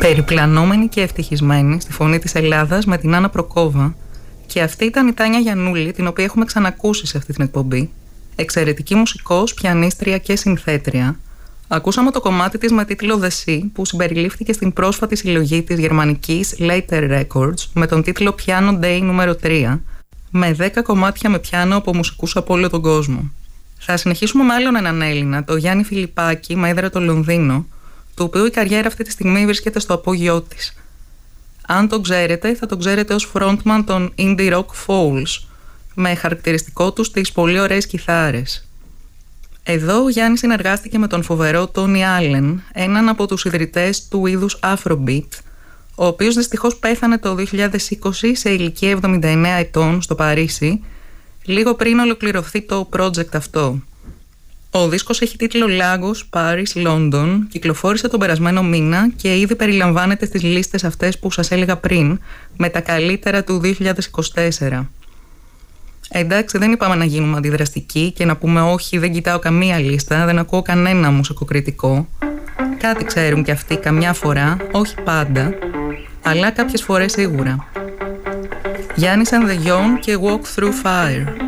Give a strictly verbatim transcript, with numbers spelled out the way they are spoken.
Περιπλανόμενη και ευτυχισμένη στη φωνή της Ελλάδας με την Άννα Προκόβα, και αυτή ήταν η Τάνια Γιαννούλη, την οποία έχουμε ξανακούσει σε αυτή την εκπομπή. Εξαιρετική μουσικός, πιανίστρια και συνθέτρια. Ακούσαμε το κομμάτι της με τίτλο The Sea, που συμπεριλήφθηκε στην πρόσφατη συλλογή της γερμανικής Later Records με τον τίτλο Piano Day νούμερο τρία, με δέκα κομμάτια με πιάνο από μουσικούς από όλο τον κόσμο. Θα συνεχίσουμε με άλλον έναν Έλληνα, τον Γιάννη Φιλιππάκη, με έδρα το Λονδίνο, του οποίου η καριέρα αυτή τη στιγμή βρίσκεται στο απόγειό της. Αν τον ξέρετε, θα τον ξέρετε ως frontman των indie rock Fouls, με χαρακτηριστικό τους τις πολύ ωραίες κιθάρες. Εδώ ο Γιάννης συνεργάστηκε με τον φοβερό Τόνι Άλεν, έναν από τους ιδρυτές του είδους Afrobeat, ο οποίος δυστυχώς πέθανε το δύο χιλιάδες είκοσι σε ηλικία εβδομήντα εννέα ετών στο Παρίσι, λίγο πριν ολοκληρωθεί το project αυτό. Ο δίσκος έχει τίτλο Lagos, Paris, London, κυκλοφόρησε τον περασμένο μήνα και ήδη περιλαμβάνεται στις λίστες αυτές που σας έλεγα πριν, με τα καλύτερα του δύο χιλιάδες είκοσι τέσσερα. Εντάξει, δεν είπαμε να γίνουμε αντιδραστικοί και να πούμε όχι, δεν κοιτάω καμία λίστα, δεν ακούω κανένα μουσικοκριτικό. Κάτι ξέρουν κι αυτοί καμιά φορά, όχι πάντα, αλλά κάποιες φορές σίγουρα. Γιάννης and the Young και Walk Through Fire.